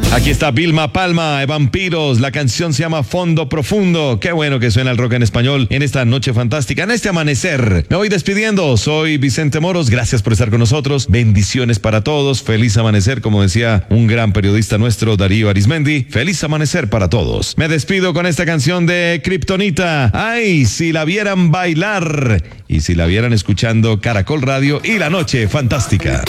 Aquí está Vilma Palma, de Vampiros. La canción se llama Fondo Profundo. Qué bueno que suena el rock en español en esta noche fantástica, en este amanecer. Me voy despidiendo. Soy Vicente Moros. Gracias por estar con nosotros. Bendiciones para todos. Feliz amanecer, como decía un gran periodista nuestro, Darío Arismendi. Feliz amanecer para todos. Me despido con esta canción de Kryptonita. Ay, si la vieran bailar y si la vieran escuchando Caracol Radio y La Noche Fantástica.